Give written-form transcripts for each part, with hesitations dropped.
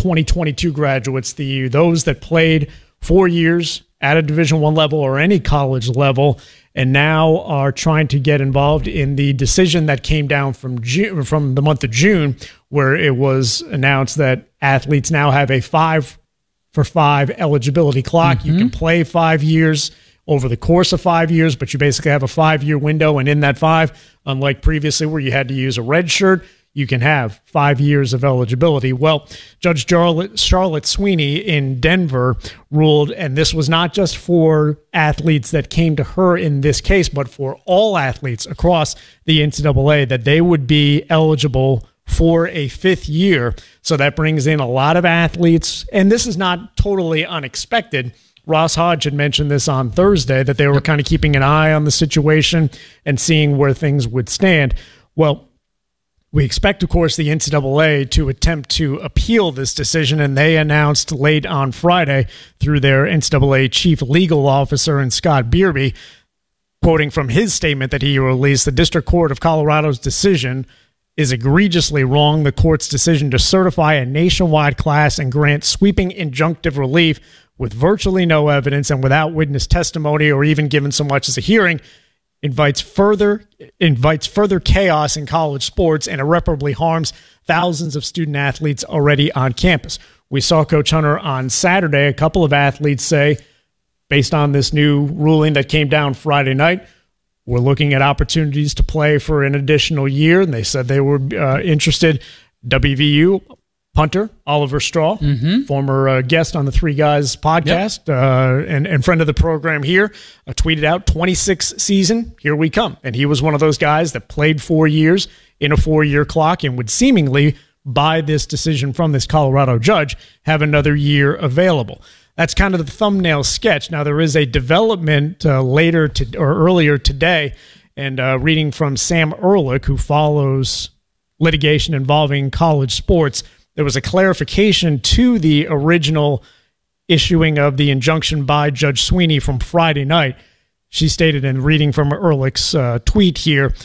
2022 graduates, those that played 4 years at a Division I level or any college level, and now are trying to get involved in the decision that came down from the month of June, where it was announced that athletes now have a 5-for-5 eligibility clock. You can play 5 years over the course of 5 years, but you basically have a 5-year window, and in that 5, unlike previously where you had to use a red shirt, you can have 5 years of eligibility. Well, Judge Charlotte Sweeney in Denver ruled, and this was not just for athletes that came to her in this case, but for all athletes across the NCAA, that they would be eligible for a 5th year. So that brings in a lot of athletes, and this is not totally unexpected. Ross Hodge had mentioned this on Thursday, that they were kind of keeping an eye on the situation and seeing where things would stand. Well, we expect, of course, the NCAA to attempt to appeal this decision, and they announced late on Friday through their NCAA chief legal officer, and Scott Beerby, quoting from his statement that he released, the District Court of Colorado's decision is egregiously wrong. The court's decision to certify a nationwide class and grant sweeping injunctive relief with virtually no evidence and without witness testimony or even given so much as a hearing invites further chaos in college sports and irreparably harms thousands of student athletes already on campus. We saw Coach Hunter on Saturday, a couple of athletes say, based on this new ruling that came down Friday night, we're looking at opportunities to play for an additional year. And they said they were interested. WVU punter Oliver Straw, former guest on the Three Guys podcast, and friend of the program here, tweeted out 26 season, here we come. And he was one of those guys that played 4 years in a 4-year clock and would seemingly, by this decision from this Colorado judge, have another year available. That's kind of the thumbnail sketch. Now, there is a development earlier today, and reading from Sam Ehrlich, who follows litigation involving college sports, there was a clarification to the original issuing of the injunction by Judge Sweeney from Friday night. She stated, in reading from Ehrlich's tweet here,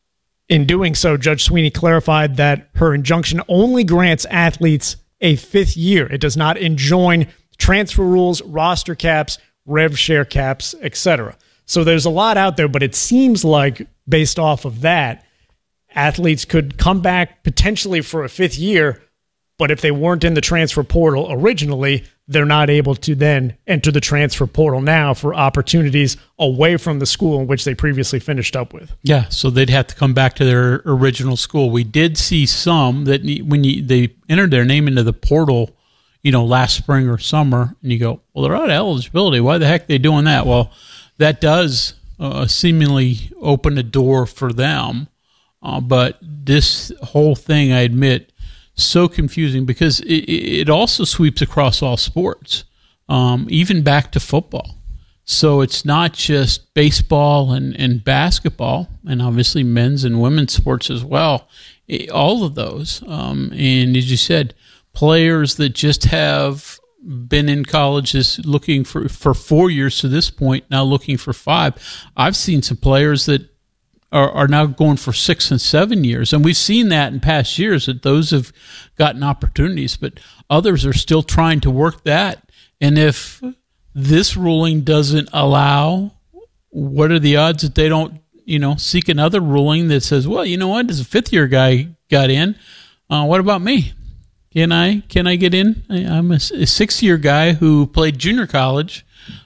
in doing so, Judge Sweeney clarified that her injunction only grants athletes a 5th year. It does not enjoin transfer rules, roster caps, rev share caps, etc. So there's a lot out there, but it seems like, based off of that, athletes could come back potentially for a 5th year, but if they weren't in the transfer portal originally, they're not able to then enter the transfer portal now for opportunities away from the school in which they previously finished up with. Yeah, so they'd have to come back to their original school. We did see some that when they entered their name into the portal, last spring or summer, and you go, well, they're out of eligibility. Why the heck are they doing that? Well, that does seemingly open a door for them. But this whole thing, I admit, so confusing because it also sweeps across all sports, even back to football. So it's not just baseball and basketball, and obviously men's and women's sports as well. All of those. And as you said, players that just have been in colleges looking for 4 years to this point, now looking for 5. I've seen some players that are now going for 6 and 7 years. And we've seen that in past years, that those have gotten opportunities, but others are still trying to work that. And if this ruling doesn't allow, what are the odds that they don't, seek another ruling that says, well, you know what, as a 5th-year guy got in, what about me? Can I get in? I'm a 6-year guy who played junior college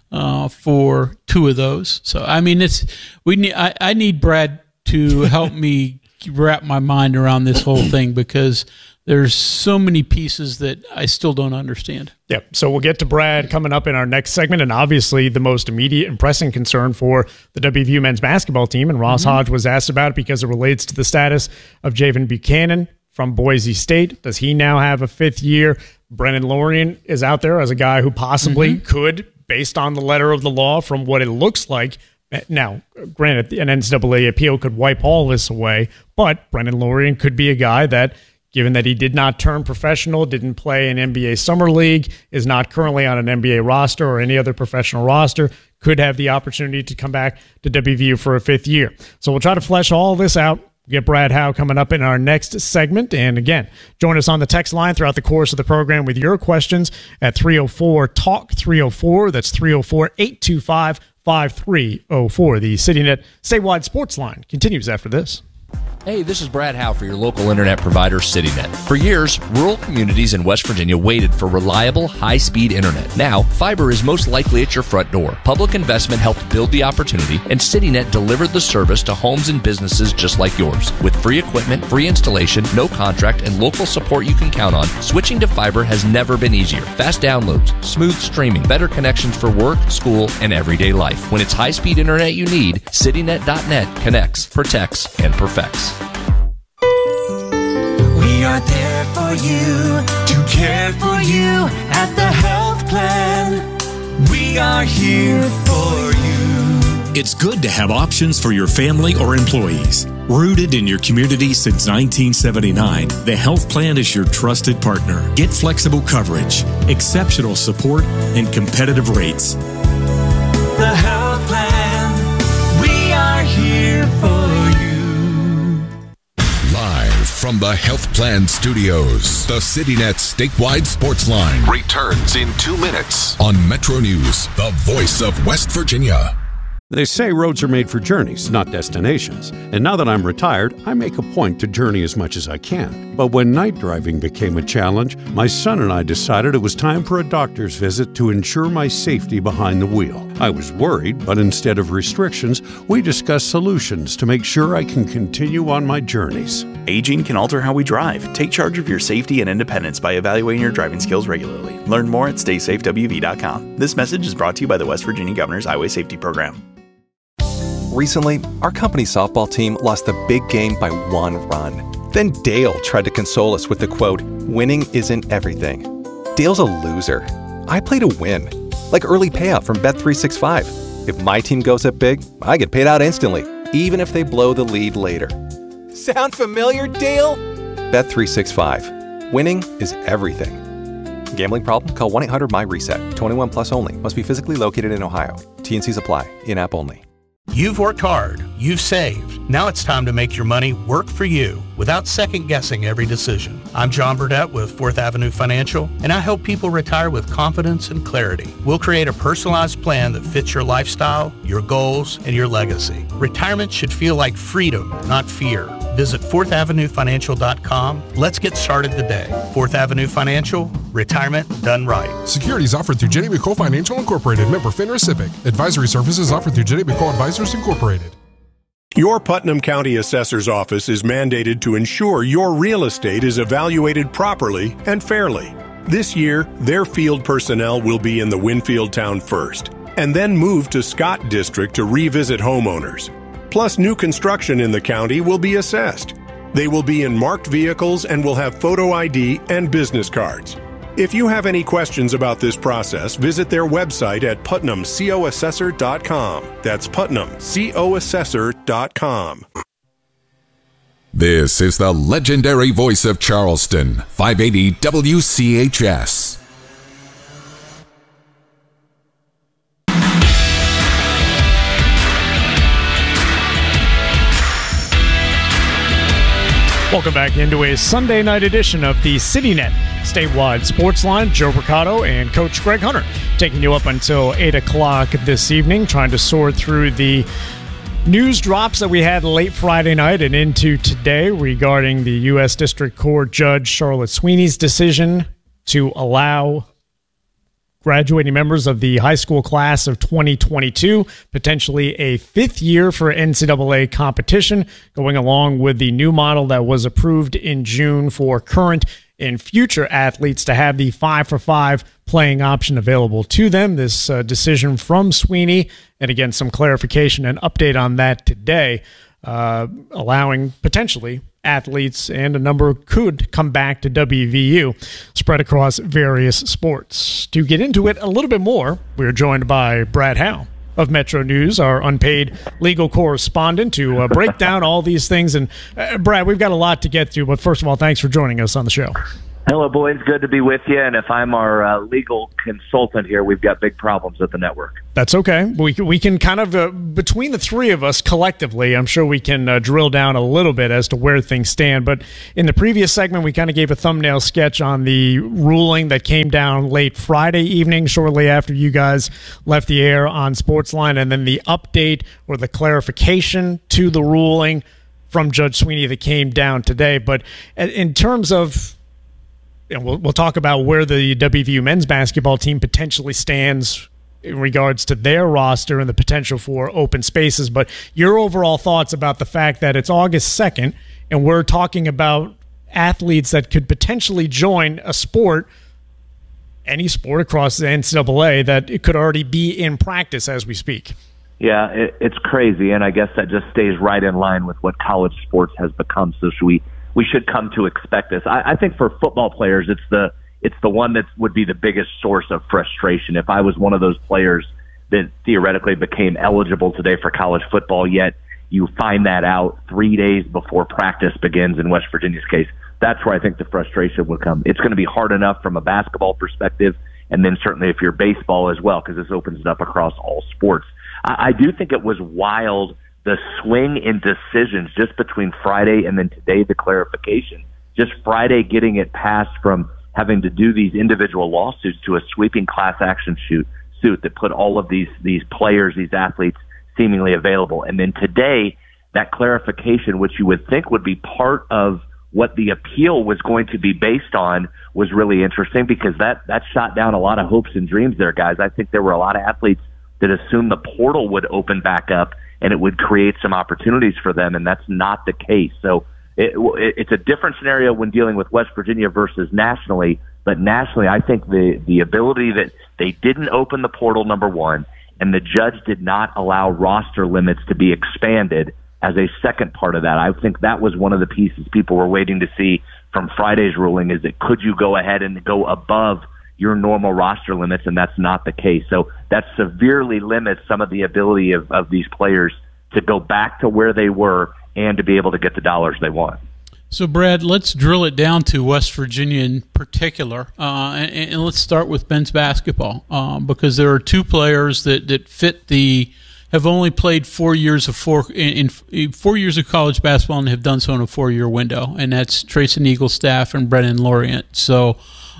for 2 of those. So I mean, I need Brad to help me wrap my mind around this whole thing, because there's so many pieces that I still don't understand. Yeah, so we'll get to Brad coming up in our next segment, and obviously the most immediate and pressing concern for the WVU men's basketball team, and Ross Hodge was asked about it because it relates to the status of Javen Buchanan from Boise State. Does he now have a 5th year? Brennan Lorian is out there as a guy who possibly could, based on the letter of the law, from what it looks like. Now, granted, an NCAA appeal could wipe all this away, but Brennan Lorian could be a guy that, given that he did not turn professional, didn't play in NBA Summer League, is not currently on an NBA roster or any other professional roster, could have the opportunity to come back to WVU for a 5th year. So we'll try to flesh all this out We'll get Brad Howe coming up in our next segment. And again, join us on the text line throughout the course of the program with your questions at 304-TALK-304. That's 304-825-5304. The CityNet statewide sports line continues after this. Hey, this is Brad Howe for your local internet provider, CityNet. For years, rural communities in West Virginia waited for reliable, high-speed internet. Now, fiber is most likely at your front door. Public investment helped build the opportunity, and CityNet delivered the service to homes and businesses just like yours. With free equipment, free installation, no contract, and local support you can count on, switching to fiber has never been easier. Fast downloads, smooth streaming, better connections for work, school, and everyday life. When it's high-speed internet you need, CityNet.net connects, protects, and perfects. We are there for you, to care for you at the health plan. We are here for you. It's good to have options for your family or employees. Rooted in your community since 1979, the health plan is your trusted partner. Get flexible coverage, exceptional support, and competitive rates. The health plan, we are here for you. Live from the Health Plan Studios, the CityNet statewide sports line returns in 2 minutes on Metro News, the voice of West Virginia. They say roads are made for journeys, not destinations. And now that I'm retired, I make a point to journey as much as I can. But when night driving became a challenge, my son and I decided it was time for a doctor's visit to ensure my safety behind the wheel. I was worried, but instead of restrictions, we discussed solutions to make sure I can continue on my journeys. Aging can alter how we drive. Take charge of your safety and independence by evaluating your driving skills regularly. Learn more at StaySafeWV.com. This message is brought to you by the West Virginia Governor's Highway Safety Program. Recently, our company softball team lost the big game by 1 run. Then Dale tried to console us with the quote, "Winning isn't everything." Dale's a loser. I play to win, like early payout from Bet365. If my team goes up big, I get paid out instantly, even if they blow the lead later. Sound familiar, Dale? Bet365. Winning is everything. Gambling problem? Call 1-800-MY-RESET. 21 plus only. Must be physically located in Ohio. T&Cs apply. In-app only. You've worked hard. You've saved. Now it's time to make your money work for you without second-guessing every decision. I'm John Burdett with 4th Avenue Financial, and I help people retire with confidence and clarity. We'll create a personalized plan that fits your lifestyle, your goals, and your legacy. Retirement should feel like freedom, not fear. Visit 4thavenuefinancial.com. Let's get started today. 4th Avenue Financial, retirement done right. Securities offered through Jenny McCole Financial Incorporated, member FINRA SIPC. Advisory services offered through Jenny McCole Advisors Incorporated. Your Putnam County Assessor's Office is mandated to ensure your real estate is evaluated properly and fairly. This year, their field personnel will be in the Winfield town first, and then move to Scott District to revisit homeowners. Plus, new construction in the county will be assessed. They will be in marked vehicles and will have photo ID and business cards. If you have any questions about this process, visit their website at PutnamCOAssessor.com. That's PutnamCOAssessor.com. This is the legendary voice of Charleston, 580 WCHS. Welcome back into a Sunday night edition of the CityNet statewide sports line. Joe Mercado and Coach Greg Hunter taking you up until 8 o'clock this evening, trying to sort through the news drops that we had late Friday night and into today regarding the U.S. District Court Judge Charlotte Sweeney's decision to allow graduating members of the high school class of 2022, potentially a 5th year for NCAA competition, going along with the new model that was approved in June for current and future athletes to have the 5-for-5 playing option available to them. This decision from Sweeney, and again, some clarification and update on that today, allowing potentially athletes, and a number could come back to WVU, spread across various sports. To get into it a little bit more, we're joined by Brad Howe of Metro News, our unpaid legal correspondent, to break down all these things. And Brad, we've got a lot to get to, but first of all, thanks for joining us on the show. Hello, boys. Good to be with you. And if I'm our legal consultant here, we've got big problems at the network. That's okay. We can kind of, between the three of us collectively, I'm sure we can drill down a little bit as to where things stand. But in the previous segment, we kind of gave a thumbnail sketch on the ruling that came down late Friday evening, shortly after you guys left the air on Sportsline, and then the update or the clarification to the ruling from Judge Sweeney that came down today. But in terms of, we'll talk about where the WVU men's basketball team potentially stands in regards to their roster and the potential for open spaces. But your overall thoughts about the fact that it's August 2nd and we're talking about athletes that could potentially join a sport, any sport across the NCAA, that it could already be in practice as we speak. Yeah, it's crazy, and I guess that just stays right in line with what college sports has become. So we should come to expect this. I think for football players, it's the one that would be the biggest source of frustration. If I was one of those players that theoretically became eligible today for college football, yet you find that out 3 days before practice begins in West Virginia's case, that's where I think the frustration would come. It's going to be hard enough from a basketball perspective, and then certainly if you're baseball as well, because this opens it up across all sports. I do think it was wild, the swing in decisions just between Friday and then today, the clarification. Just Friday getting it passed from having to do these individual lawsuits to a sweeping class action suit that put all of these players, these athletes, seemingly available. And then today, that clarification, which you would think would be part of what the appeal was going to be based on, was really interesting because that shot down a lot of hopes and dreams there, guys. I think there were a lot of athletes that assumed the portal would open back up and it would create some opportunities for them, and that's not the case. So it's a different scenario when dealing with West Virginia versus nationally, but nationally I think the ability that they didn't open the portal, number one, and the judge did not allow roster limits to be expanded as a second part of that. I think that was one of the pieces people were waiting to see from Friday's ruling, is that could you go ahead and go above your normal roster limits, and that's not the case. So that severely limits some of the ability of these players to go back to where they were and to be able to get the dollars they want. So, Brad, let's drill it down to West Virginia in particular, and let's start with men's basketball, because there are two players that fit have only played 4 years of 4 years of college basketball and have done so in a 4-year window, and that's Trayson Eaglestaff and Brennan Lorient. So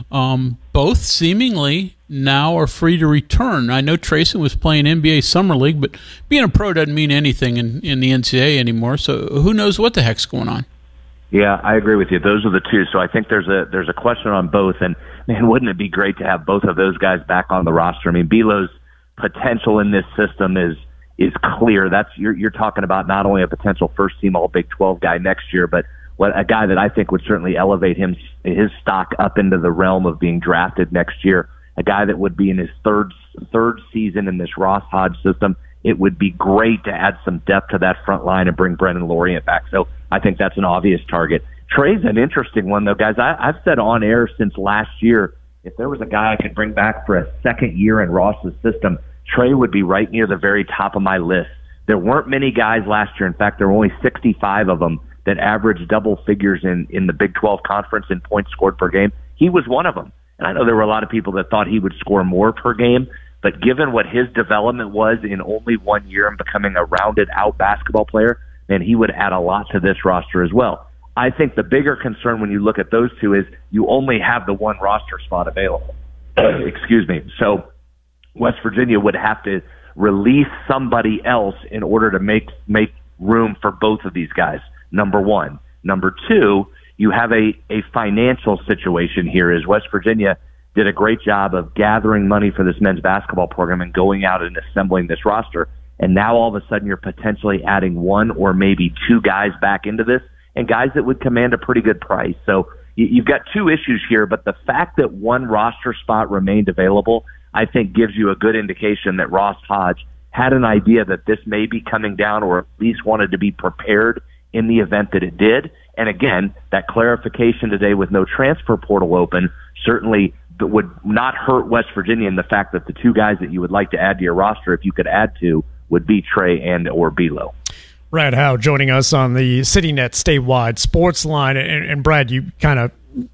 both seemingly now are free to return. I know Trayson was playing NBA Summer League, but being a pro doesn't mean anything in the NCAA anymore, so who knows what the heck's going on. Yeah, I agree with you. Those are the two. So I think there's a question on both, and man, wouldn't it be great to have both of those guys back on the roster? I mean, Belo's potential in this system is clear. That's you're talking about not only a potential first team All Big 12 guy next year, but a guy that I think would certainly elevate his stock up into the realm of being drafted next year. A guy that would be in his third season in this Ross Hodge system. It would be great to add some depth to that front line and bring Brennan Lorient back. So I think that's an obvious target. Trey's an interesting one, though, guys. I've said on air since last year, if there was a guy I could bring back for a second year in Ross's system, Trey would be right near the very top of my list. There weren't many guys last year. In fact, there were only 65 of them that averaged double figures in the Big 12 conference in points scored per game. He was one of them. And I know there were a lot of people that thought he would score more per game, but given what his development was in only 1 year and becoming a rounded-out basketball player, then he would add a lot to this roster as well. I think the bigger concern when you look at those two is you only have the one roster spot available. Excuse me. So West Virginia would have to release somebody else in order to make room for both of these guys, number one. Number two, you have a financial situation here, as West Virginia did a great job of gathering money for this men's basketball program and going out and assembling this roster. And now all of a sudden you're potentially adding one or maybe two guys back into this, and guys that would command a pretty good price. So you've got two issues here, but the fact that one roster spot remained available, I think gives you a good indication that Ross Hodge had an idea that this may be coming down, or at least wanted to be prepared in the event that it did. And again, that clarification today with no transfer portal open certainly would not hurt West Virginia in the fact that the two guys that you would like to add to your roster, if you could add to, would be Trey and or Belo. Brad Howe joining us on the CityNet statewide sports line. And Brad, you kind of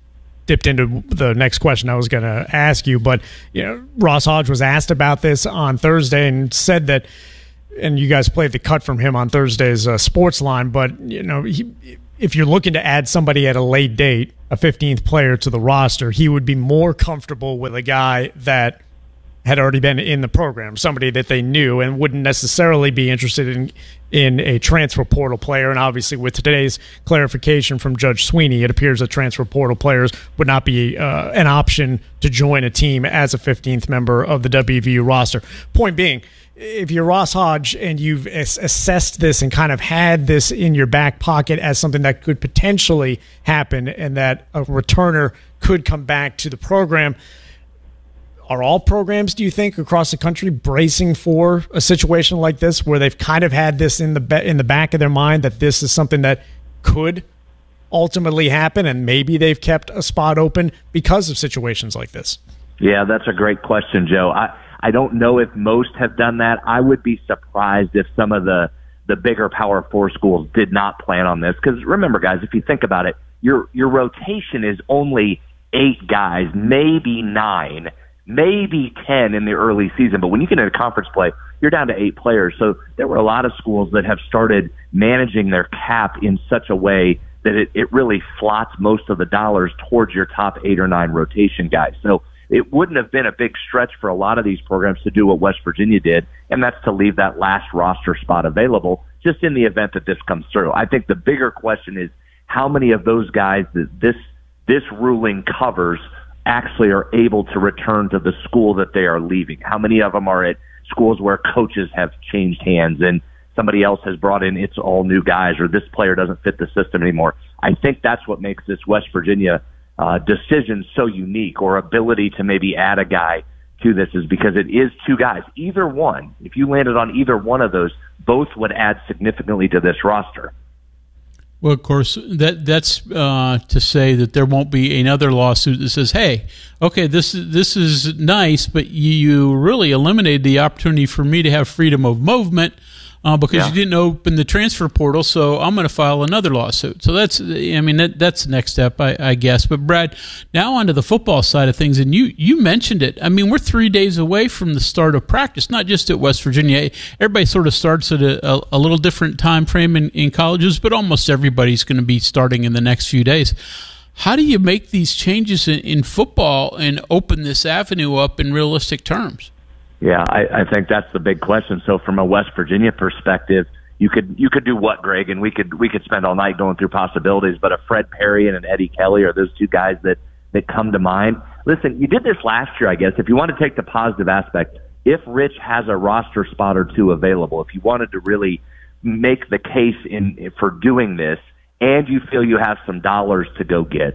dipped into the next question I was going to ask you. But Ross Hodge was asked about this on Thursday and said that, and you guys played the cut from him on Thursday's Sports Line, but if you're looking to add somebody at a late date, a 15th player to the roster, he would be more comfortable with a guy that had already been in the program, somebody that they knew, and wouldn't necessarily be interested in a transfer portal player. And obviously with today's clarification from Judge Sweeney, it appears that transfer portal players would not be an option to join a team as a 15th member of the WVU roster. Point being, if you're Ross Hodge and you've assessed this and kind of had this in your back pocket as something that could potentially happen and that a returner could come back to the program, are all programs, do you think, across the country bracing for a situation like this where they've kind of had this in the back of their mind that this is something that could ultimately happen and maybe they've kept a spot open because of situations like this? Yeah, that's a great question, Joe. I don't know if most have done that. I would be surprised if some of the bigger Power 4 schools did not plan on this. Because remember, guys, if you think about it, your rotation is only 8 guys, maybe 9, maybe 10 in the early season. But when you get into conference play, you're down to 8 players. So there were a lot of schools that have started managing their cap in such a way that it really slots most of the dollars towards your top 8 or 9 rotation guys. So it wouldn't have been a big stretch for a lot of these programs to do what West Virginia did, and that's to leave that last roster spot available just in the event that this comes through. I think the bigger question is how many of those guys that this ruling covers actually are able to return to the school that they are leaving. How many of them are at schools where coaches have changed hands and somebody else has brought in it's all new guys, or this player doesn't fit the system anymore? I think that's what makes this West Virginia decision so unique, or ability to maybe add a guy to this, is because it is 2 guys. Either one, if you landed on either one of those, both would add significantly to this roster. Well, of course, that's to say that there won't be another lawsuit that says, hey, okay, this is nice, but you really eliminated the opportunity for me to have freedom of movement because you didn't open the transfer portal, so I'm going to file another lawsuit. So that's the next step, I guess. But, Brad, now onto the football side of things, and you mentioned it. I mean, we're 3 days away from the start of practice, not just at West Virginia. Everybody sort of starts at a little different time frame in colleges, but almost everybody's going to be starting in the next few days. How do you make these changes in football and open this avenue up in realistic terms? Yeah, I think that's the big question. So from a West Virginia perspective, you could do what, Greg? And we could spend all night going through possibilities, but a Fred Perry and an Eddie Kelly are those 2 guys that come to mind. Listen, you did this last year, I guess. If you want to take the positive aspect, if Rich has a roster spot or 2 available, if you wanted to really make the case for doing this, and you feel you have some dollars to go get,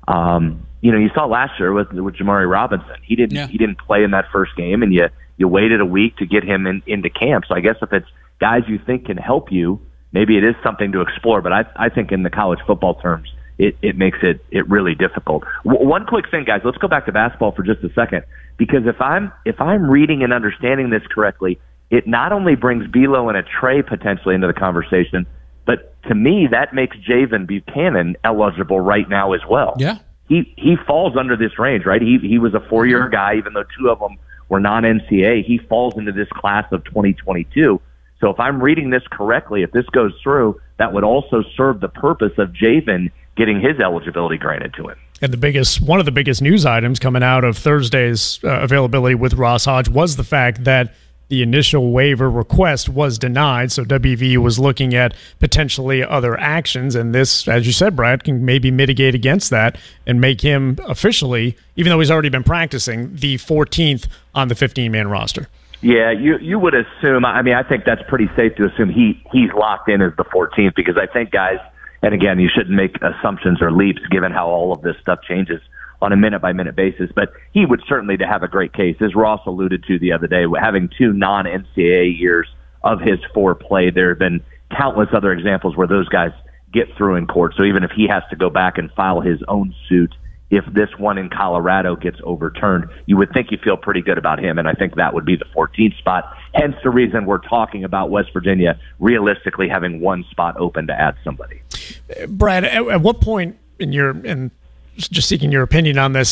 you saw last year with Jamari Robinson. He didn't play in that first game, and you waited a week to get him into camp. So I guess if it's guys you think can help you, maybe it is something to explore. But I think in the college football terms, it makes it really difficult. One quick thing, guys. Let's go back to basketball for just a second, because if I'm reading and understanding this correctly, it not only brings Belo and a Trey potentially into the conversation, but to me that makes Javen Buchanan eligible right now as well. Yeah, he falls under this range, right? He was a 4-year guy, even though 2 of them were non-NCAA. He falls into this class of 2022. So if I'm reading this correctly, if this goes through, that would also serve the purpose of Javen getting his eligibility granted to him. And one of the biggest news items coming out of Thursday's availability with Ross Hodge was the fact that the initial waiver request was denied, so WVU was looking at potentially other actions, and this, as you said, Brad, can maybe mitigate against that and make him officially, even though he's already been practicing, the 14th on the 15-man roster. Yeah, you would assume, I think that's pretty safe to assume he's locked in as the 14th, because I think, guys, and again, you shouldn't make assumptions or leaps given how all of this stuff changes on a minute-by-minute basis, but he would certainly have a great case. As Ross alluded to the other day, having 2 non-NCAA years of his play, there have been countless other examples where those guys get through in court. So even if he has to go back and file his own suit, if this one in Colorado gets overturned, you would think you feel pretty good about him, and I think that would be the 14th spot. Hence the reason we're talking about West Virginia realistically having 1 spot open to add somebody. Brad, at what point in just seeking your opinion on this.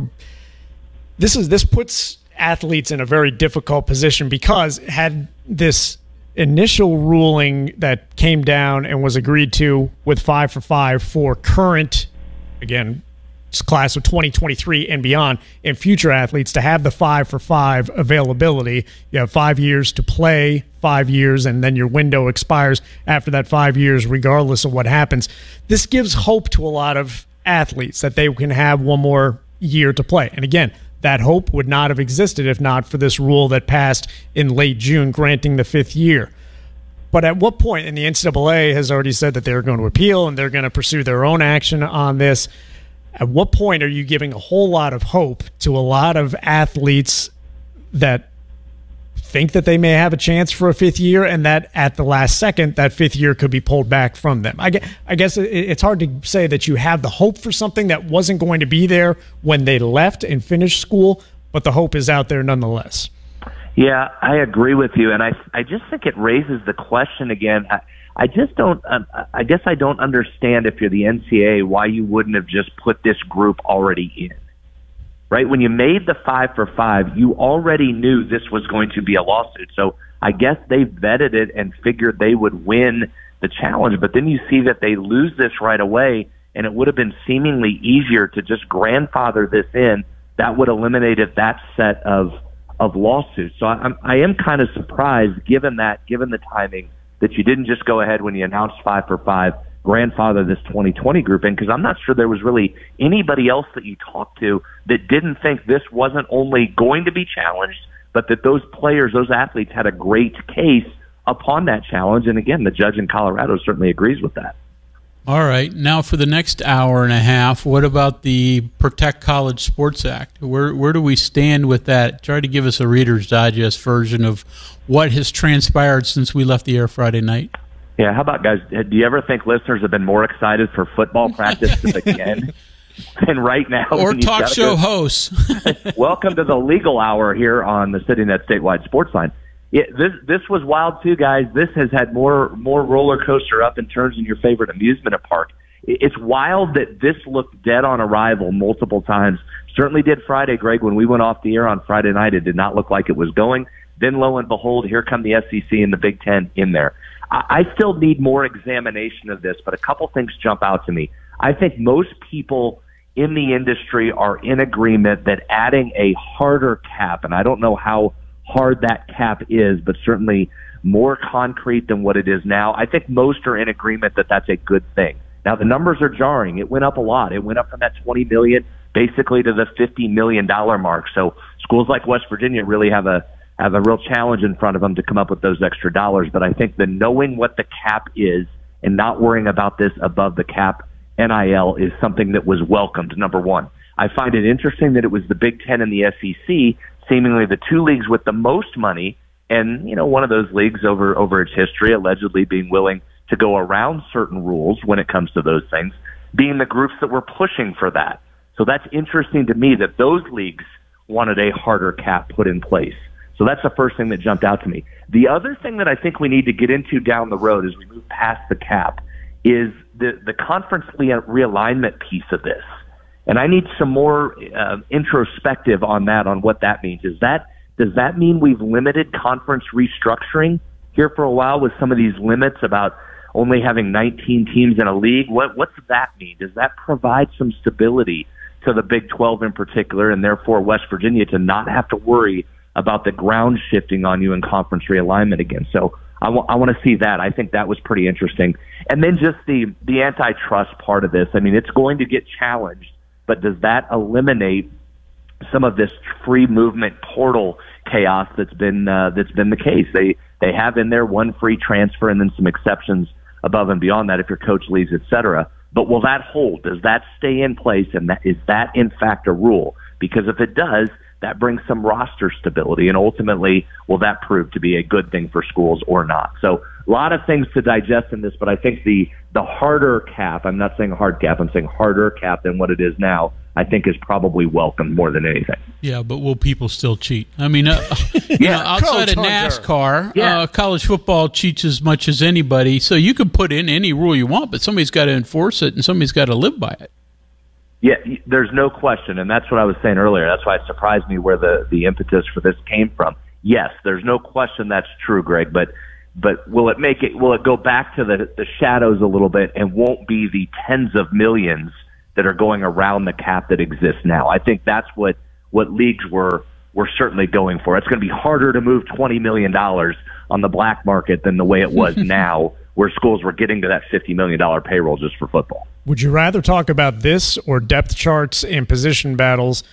This puts athletes in a very difficult position, because had this initial ruling that came down and was agreed to with 5 for 5 for current, again, class of 2023 and beyond, and future athletes to have the 5 for 5 availability, you have 5 years to play, 5 years, and then your window expires after that 5 years, regardless of what happens. This gives hope to a lot of athletes that they can have one more year to play. And again, that hope would not have existed if not for this rule that passed in late June, granting the 5th year. But at what point, and the NCAA has already said that they're going to appeal and they're going to pursue their own action on this, at what point are you giving a whole lot of hope to a lot of athletes that think that they may have a chance for a 5th year, and that at the last second, that 5th year could be pulled back from them? I guess it's hard to say that you have the hope for something that wasn't going to be there when they left and finished school, but the hope is out there nonetheless. Yeah, I agree with you, and I just think it raises the question again. I just don't. I guess I don't understand, if you're the NCAA, why you wouldn't have just put this group already in. Right? When you made the 5 for 5, you already knew this was going to be a lawsuit. So I guess they vetted it and figured they would win the challenge. But then you see that they lose this right away, and it would have been seemingly easier to just grandfather this in. That would have eliminated that set of lawsuits. So I am kind of surprised, given the timing, that you didn't just go ahead when you announced 5 for 5, grandfather this 2020 group in, because I'm not sure there was really anybody else that you talked to that didn't think this wasn't only going to be challenged, but that those players, those athletes had a great case upon that challenge. And again, the judge in Colorado certainly agrees with that. All right. Now for the next hour and a half, what about the Protect College Sports Act? Where do we stand with that? Try to give us a Reader's Digest version of what has transpired since we left the air Friday night. Yeah, how about, guys, do you ever think listeners have been more excited for football practice to begin than right now? Or talk show hosts. Welcome to the legal hour here on the CityNet Statewide Sports Line. This was wild too, guys. This has had more roller coaster up and turns than your favorite amusement park. It's wild that this looked dead on arrival multiple times. Certainly did Friday, Greg. When we went off the air on Friday night, it did not look like it was going. Then lo and behold, here come the SEC and the Big Ten in there. I still need more examination of this, but a couple things jump out to me. I think most people in the industry are in agreement that adding a harder cap, and I don't know how hard that cap is, but certainly more concrete than what it is now. I think most are in agreement that that's a good thing. Now, the numbers are jarring. It went up a lot. It went up from that $20 million basically to the $50 million mark. So schools like West Virginia really have a real challenge in front of them to come up with those extra dollars. But I think the knowing what the cap is and not worrying about this above the cap NIL is something that was welcomed, number one. I find it interesting that it was the Big Ten and the SEC, seemingly the two leagues with the most money, and one of those leagues over its history allegedly being willing to go around certain rules when it comes to those things, being the groups that were pushing for that. So that's interesting to me that those leagues wanted a harder cap put in place. So that's the first thing that jumped out to me. The other thing that I think we need to get into down the road as we move past the cap is the conference realignment piece of this. And I need some more introspective on that, on what that means. Does that mean we've limited conference restructuring here for a while with some of these limits about only having 19 teams in a league? What's that mean? Does that provide some stability to the Big 12 in particular, and therefore West Virginia to not have to worry about the ground shifting on you in conference realignment again? So I want to see that. I think that was pretty interesting. And then just the antitrust part of this. I mean, it's going to get challenged, but does that eliminate some of this free movement portal chaos that's been the case? They have in there one free transfer and then some exceptions above and beyond that if your coach leaves, et cetera. But will that hold? Does that stay in place? And is that in fact a rule? Because if it does, that brings some roster stability, and ultimately, will that prove to be a good thing for schools or not? So a lot of things to digest in this, but I think the harder cap, I'm not saying a hard cap, I'm saying harder cap than what it is now, I think is probably welcomed more than anything. Yeah, but will people still cheat? I mean, outside of NASCAR, college football cheats as much as anybody, so you can put in any rule you want, but somebody's got to enforce it, and somebody's got to live by it. Yeah, there's no question, and that's what I was saying earlier. That's why it surprised me where the impetus for this came from. Yes, there's no question that's true, Greg, but will it go back to the shadows a little bit and won't be the tens of millions that are going around the cap that exists now? I think that's what leagues were certainly going for. It's going to be harder to move $20 million on the black market than the way it was now, where schools were getting to that $50 million payroll just for football. Would you rather talk about this or depth charts and position battles